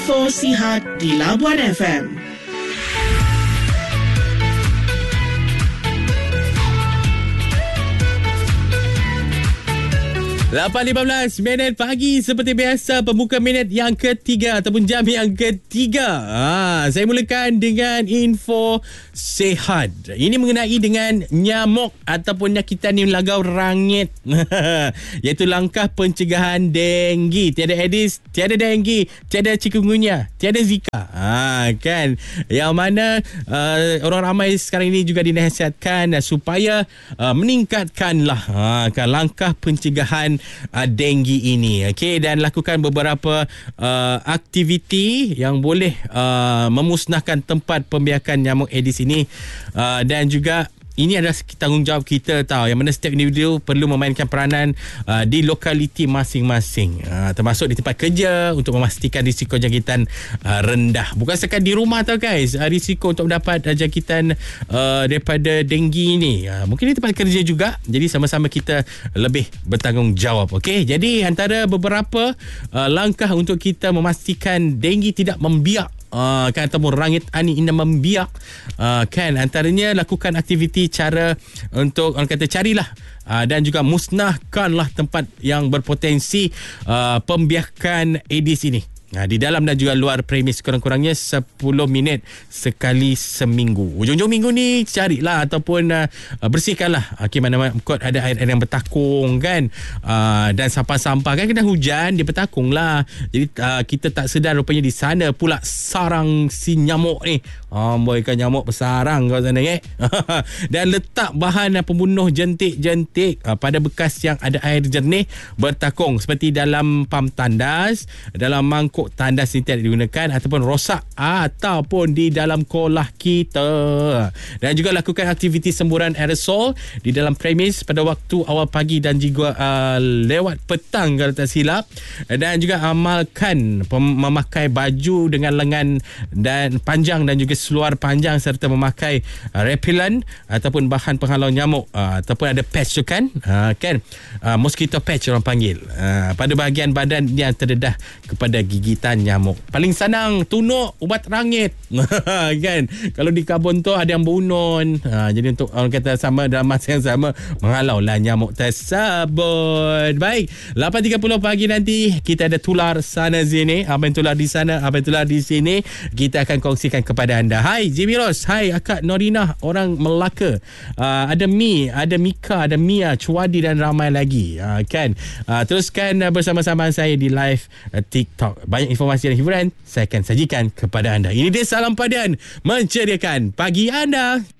info sihat di Labuan FM. 8.15 minit pagi seperti biasa, pembuka minit yang ketiga ataupun jam yang ketiga. Saya mulakan dengan info sihat. Ini mengenai dengan nyamuk ataupun nyakitan yang lagau rangit. Iaitu langkah pencegahan denggi. Tiada Aedes, tiada denggi, tiada chikungunya, tiada Zika. Kan? Yang mana orang ramai sekarang ini juga dinasihatkan supaya meningkatkanlah kan langkah pencegahan denggi ini. Okey, dan lakukan beberapa aktiviti yang boleh memusnahkan tempat pembiakan nyamuk Aedes ini, dan juga ini adalah tanggungjawab kita tahu, yang mana setiap individu perlu memainkan peranan di lokaliti masing-masing, termasuk di tempat kerja untuk memastikan risiko jangkitan rendah. Bukan sekadar di rumah tau guys, risiko untuk mendapat jangkitan daripada denggi ini mungkin di tempat kerja juga. Jadi sama-sama kita lebih bertanggungjawab. Okey, jadi antara beberapa langkah untuk kita memastikan denggi tidak membiak kan, ataupun rangit ani ini membiak, kan, antaranya lakukan aktiviti cara untuk orang kata carilah dan juga musnahkanlah tempat yang berpotensi pembiakan Aedes ini di dalam dan juga luar premis, kurang-kurangnya 10 minit sekali seminggu. Hujung-hujung minggu ni carilah ataupun bersihkanlah mana-mana kot ada air yang bertakung kan, dan sampah-sampah kan kena hujan dia bertakung lah. Jadi kita tak sedar rupanya di sana pula sarang si nyamuk ni. Boy kan nyamuk bersarang kau sana dan letak bahan pembunuh jentik-jentik pada bekas yang ada air jernih bertakung, seperti dalam pam tandas, dalam mangkuk tandas ini tidak digunakan, ataupun rosak ataupun di dalam kolah kita. Dan juga lakukan aktiviti semburan aerosol di dalam premis pada waktu awal pagi dan juga lewat petang kalau tak silap. Dan juga amalkan memakai baju dengan lengan dan panjang dan juga seluar panjang, serta memakai repellent ataupun bahan penghalau nyamuk, ataupun ada patch tu kan, mosquito patch orang panggil, pada bahagian badan yang terdedah kepada gigitan nyamuk. Paling senang tunuk ubat rangit kan, kalau di kabun tu ada yang bunun, jadi untuk orang kata sama dalam masa yang sama menghalau lah nyamuk tersebut. Baik, 8.30 pagi nanti kita ada tular sana sini, apa yang tular di sana, apa yang tular di sini, kita akan kongsikan kepada anda. Hai Jimmy Ross, hai Akak Norina orang Melaka, ada Mi, ada Mika, ada Mia, Cuadi dan ramai lagi, kan. Teruskan bersama-sama saya di live TikTok. Banyak informasi dan hiburan saya akan sajikan kepada anda. Ini dia Salam Padan menceriakan pagi anda.